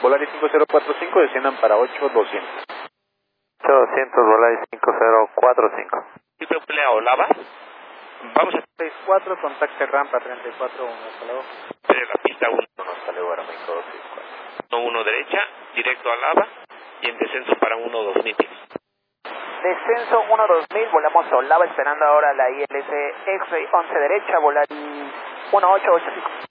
Volaris 5045, desciendan para 8200. 8200, Volaris 5045. Triple a Olava. Vamos a 64, contacte rampa 34, 1, hasta luego. hacer la pista 1, Hasta luego, Aeroméxico 264. 1 derecha, directo a Lava y en descenso para 12000. Descenso 1-2000, volamos a Olava esperando ahora la ILS X-Ray 11 derecha, Volaris 1885.